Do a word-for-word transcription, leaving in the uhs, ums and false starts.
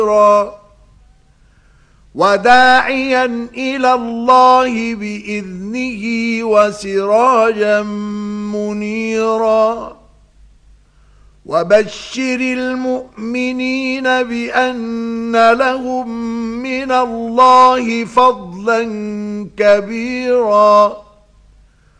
وداعيا إلى الله بإذنه وسراجا منيرا وبشر المؤمنين بأن لهم من الله فضلا كبيرا